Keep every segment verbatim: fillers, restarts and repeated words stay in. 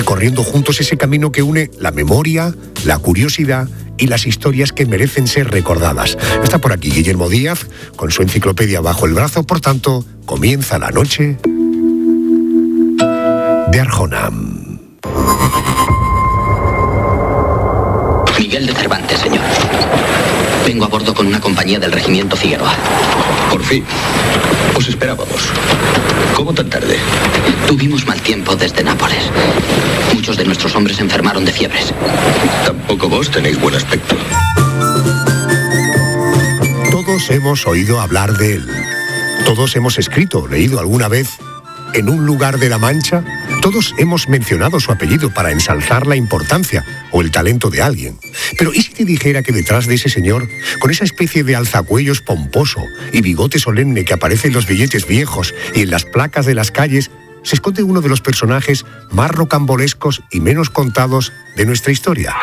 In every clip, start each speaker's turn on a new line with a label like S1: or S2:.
S1: recorriendo juntos ese camino que une la memoria, la curiosidad y las historias que merecen ser recordadas. Está por aquí Guillermo Díaz, con su enciclopedia bajo el brazo. Por tanto, comienza la noche de Arjona.
S2: Miguel de Cervantes, señor. Vengo a bordo con una compañía del regimiento Figueroa.
S3: Por fin. Os esperábamos. ¿Cómo tan tarde?
S2: Tuvimos mal tiempo desde Nápoles. Muchos de nuestros hombres se enfermaron de fiebres.
S3: Tampoco vos tenéis buen aspecto.
S1: Todos hemos oído hablar de él. Todos hemos escrito, leído alguna vez En un lugar de la Mancha. Todos hemos mencionado su apellido para ensalzar la importancia o el talento de alguien. Pero ¿y si te dijera que detrás de ese señor, con esa especie de alzacuellos pomposo y bigote solemne que aparece en los billetes viejos y en las placas de las calles, se esconde uno de los personajes más rocambolescos y menos contados de nuestra historia?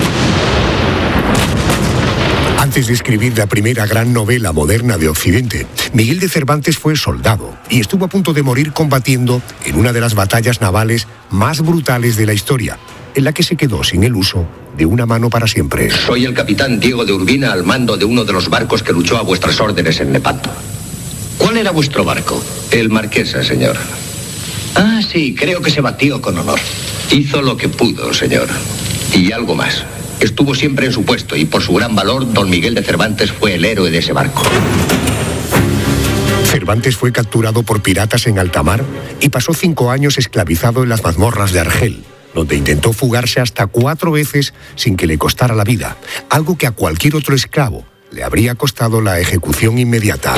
S1: Antes de escribir la primera gran novela moderna de Occidente, Miguel de Cervantes fue soldado y estuvo a punto de morir combatiendo en una de las batallas navales más brutales de la historia, en la que se quedó sin el uso de una mano para siempre.
S3: Soy el capitán Diego de Urbina, al mando de uno de los barcos que luchó a vuestras órdenes en Lepanto.
S2: ¿Cuál era vuestro barco?
S3: El Marquesa, señor.
S2: Ah, sí, creo que se batió con honor.
S3: Hizo lo que pudo, señor. Y algo más. Estuvo siempre en su puesto y por su gran valor, don Miguel de Cervantes fue el héroe de ese barco.
S1: Cervantes fue capturado por piratas en alta mar y pasó cinco años esclavizado en las mazmorras de Argel, donde intentó fugarse hasta cuatro veces sin que le costara la vida, algo que a cualquier otro esclavo le habría costado la ejecución inmediata.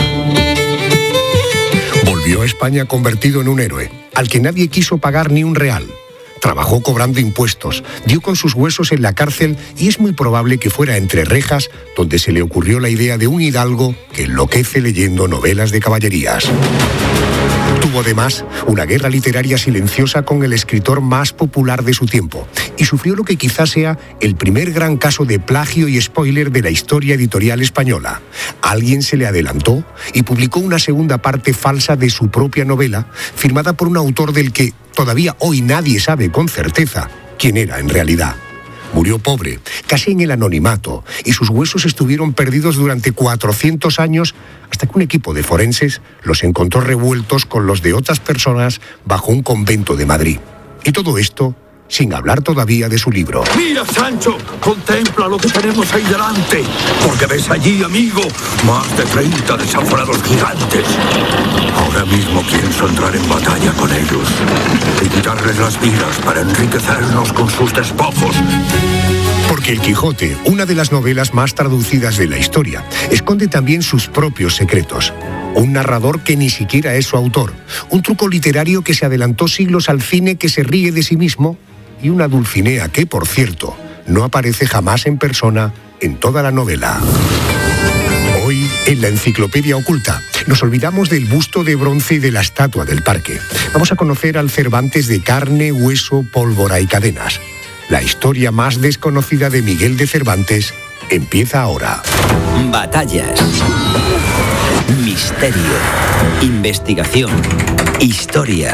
S1: Volvió a España convertido en un héroe, al que nadie quiso pagar ni un real. Trabajó cobrando impuestos, dio con sus huesos en la cárcel y es muy probable que fuera entre rejas donde se le ocurrió la idea de un hidalgo que enloquece leyendo novelas de caballerías. Tuvo además una guerra literaria silenciosa con el escritor más popular de su tiempo y sufrió lo que quizás sea el primer gran caso de plagio y spoiler de la historia editorial española. Alguien se le adelantó y publicó una segunda parte falsa de su propia novela, firmada por un autor del que todavía hoy nadie sabe con certeza quién era en realidad. Murió pobre, casi en el anonimato, y sus huesos estuvieron perdidos durante cuatrocientos años hasta que un equipo de forenses los encontró revueltos con los de otras personas bajo un convento de Madrid. Y todo esto sin hablar todavía de su libro.
S4: Mira, Sancho, contempla lo que tenemos ahí delante, porque ves allí, amigo, más de treinta desaforados gigantes. Ahora mismo pienso entrar en batalla con ellos y quitarles las vidas para enriquecernos con sus despojos.
S1: Porque El Quijote, una de las novelas más traducidas de la historia, esconde también sus propios secretos. Un narrador que ni siquiera es su autor, un truco literario que se adelantó siglos al cine que se ríe de sí mismo y una Dulcinea que, por cierto, no aparece jamás en persona en toda la novela. Hoy, en la Enciclopedia Oculta, nos olvidamos del busto de bronce y de la estatua del parque. Vamos a conocer al Cervantes de carne, hueso, pólvora y cadenas. La historia más desconocida de Miguel de Cervantes empieza ahora.
S5: Batallas, misterio, investigación, historia,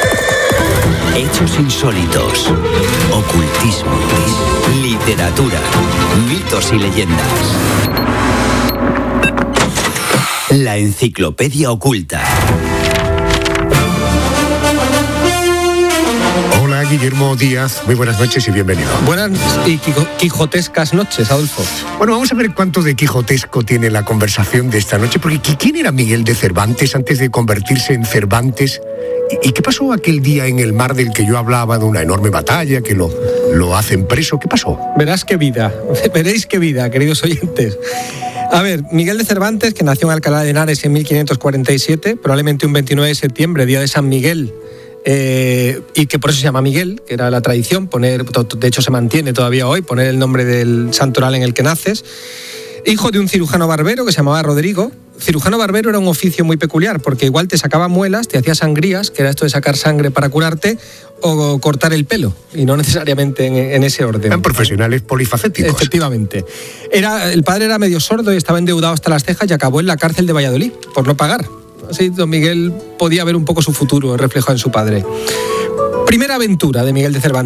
S5: hechos insólitos, ocultismo, literatura, mitos y leyendas. La Enciclopedia Oculta.
S1: Hola, Guillermo Díaz, muy buenas noches y bienvenido.
S6: Buenas y quijotescas noches, Adolfo.
S1: Bueno, vamos a ver cuánto de quijotesco tiene la conversación de esta noche, porque ¿quién era Miguel de Cervantes antes de convertirse en Cervantes? ¿Y qué pasó aquel día en el mar del que yo hablaba, de una enorme batalla, que lo, lo hacen preso? ¿Qué pasó?
S6: Verás qué vida, veréis qué vida, queridos oyentes. A ver, Miguel de Cervantes, que nació en Alcalá de Henares en mil quinientos cuarenta y siete, probablemente un veintinueve de septiembre, día de San Miguel, eh, y que por eso se llama Miguel, que era la tradición, poner, de hecho se mantiene todavía hoy, poner el nombre del santoral en el que naces. Hijo de un cirujano barbero que se llamaba Rodrigo. Cirujano barbero era un oficio muy peculiar, porque igual te sacaba muelas, te hacía sangrías, que era esto de sacar sangre para curarte, o cortar el pelo, y no necesariamente en, en ese orden.
S1: Eran profesionales polifacéticos.
S6: Efectivamente. Era, el padre era medio sordo y estaba endeudado hasta las cejas y acabó en la cárcel de Valladolid, por no pagar. Así don Miguel podía ver un poco su futuro reflejado en su padre. Primera aventura de Miguel de Cervantes.